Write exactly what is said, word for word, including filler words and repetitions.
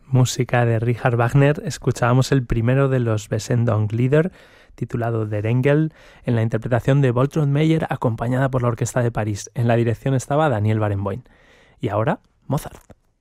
Música de Richard Wagner. Escuchábamos el primero de los Wesendonck-Lieder, titulado Der Engel, en la interpretación de Voltron Meyer, acompañada por la Orquesta de París. En la dirección estaba Daniel Barenboim. Y ahora, Mozart.